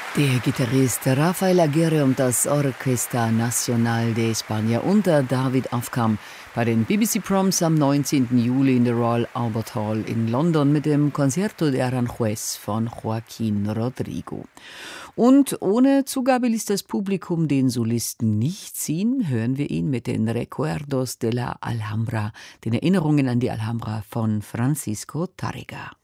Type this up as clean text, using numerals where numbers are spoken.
Der Gitarrist Rafael Aguirre und das Orquesta Nacional de España unter David Afkham bei den BBC Proms am 19. Juli in der Royal Albert Hall in London mit dem Concierto de Aranjuez von Joaquín Rodrigo. Und ohne Zugabe ließ das Publikum den Solisten nicht ziehen, hören wir ihn mit den Recuerdos de la Alhambra, den Erinnerungen an die Alhambra von Francisco Tárrega.